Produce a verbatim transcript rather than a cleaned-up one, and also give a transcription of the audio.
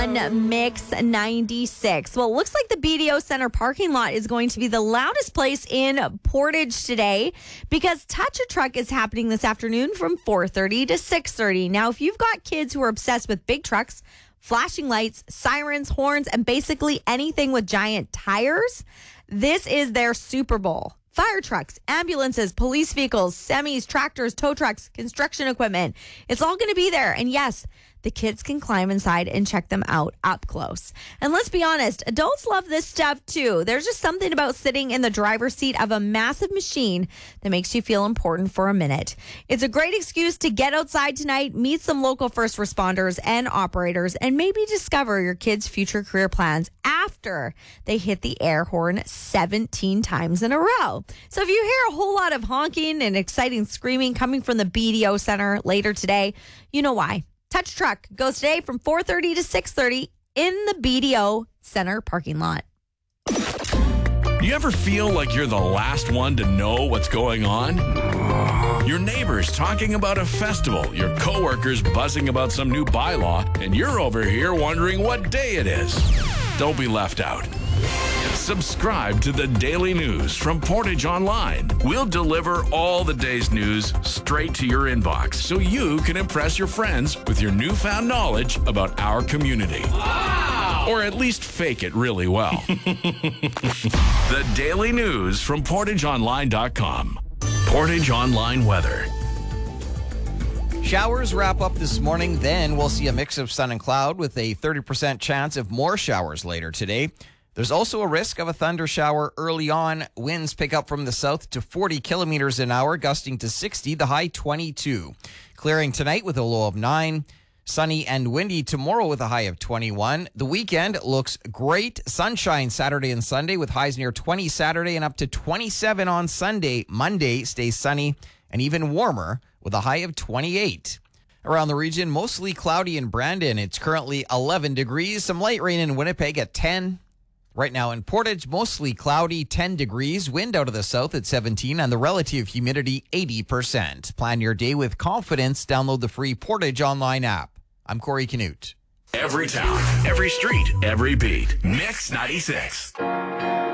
On Mix ninety-six. Well, it looks like the B D O Center parking lot is going to be the loudest place in Portage today because Touch a Truck is happening this afternoon from four thirty to six thirty. Now, if you've got kids who are obsessed with big trucks, flashing lights, sirens, horns, and basically anything with giant tires, this is their Super Bowl. Fire trucks, ambulances, police vehicles, semis, tractors, tow trucks, construction equipment. It's all going to be there. And yes, the kids can climb inside and check them out up close. And let's be honest, adults love this stuff too. There's just something about sitting in the driver's seat of a massive machine that makes you feel important for a minute. It's a great excuse to get outside tonight, meet some local first responders and operators, and maybe discover your kids' future career plans after they hit the air horn seventeen times in a row. So if you hear a whole lot of honking and exciting screaming coming from the B D O Center later today, you know why. Touch Truck goes today from four thirty to six thirty in the B D O Center parking lot. You ever feel like you're the last one to know what's going on? Your neighbors talking about a festival, your coworkers buzzing about some new bylaw, and you're over here wondering what day it is. Don't be left out. Subscribe to the Daily News from Portage Online. We'll deliver all the day's news straight to your inbox so you can impress your friends with your newfound knowledge about our community. Wow! Or at least fake it really well. The Daily News from portage online dot com. Portage Online weather. Showers wrap up this morning, then we'll see a mix of sun and cloud with a thirty percent chance of more showers later today. There's also a risk of a thunder shower early on. Winds pick up from the south to forty kilometers an hour, gusting to sixty, the high twenty-two. Clearing tonight with a low of nine. Sunny and windy tomorrow with a high of twenty-one. The weekend looks great. Sunshine Saturday and Sunday with highs near twenty Saturday and up to twenty-seven on Sunday. Monday stays sunny and even warmer with a high of twenty-eight. Around the region, mostly cloudy in Brandon. It's currently eleven degrees. Some light rain in Winnipeg at ten. Right now in Portage, mostly cloudy, ten degrees, wind out of the south at seventeen, and the relative humidity eighty percent. Plan your day with confidence. Download the free Portage Online app. I'm Corey Canute. Every town, every street, every beat. Mix ninety-six.